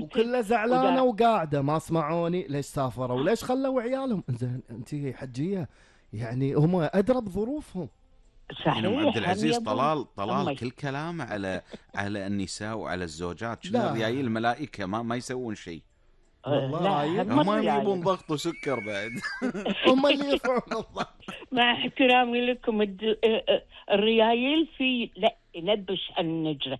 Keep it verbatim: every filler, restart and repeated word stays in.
وكلها زعلانه وقاعده ما سمعوني ليش سافروا وليش خلوا عيالهم. زين انت حجيه يعني هم ادرى بظروفهم. يعني ام عبد العزيز هم يبون- طلال طلال هم- كل كلامه على على النساء وعلى الزوجات، لا. كنا ريايل الملائكه ما ما يسوون شيء. والله لا، رايد. هم هم الريايل. يجيبون ضغط وسكر بعد. هم اللي يرفعون الضغط. مع احترامي لكم الد- الريايل في لا ينبش عن النجرة.